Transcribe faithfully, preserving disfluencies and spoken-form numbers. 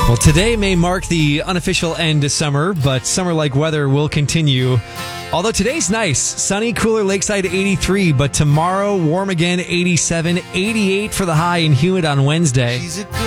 Well, today may mark the unofficial end of summer, but summer-like weather will continue. Although today's nice, sunny, cooler lakeside eighty-three, but tomorrow warm again, eighty-seven, eighty-eight for the high and humid on Wednesday.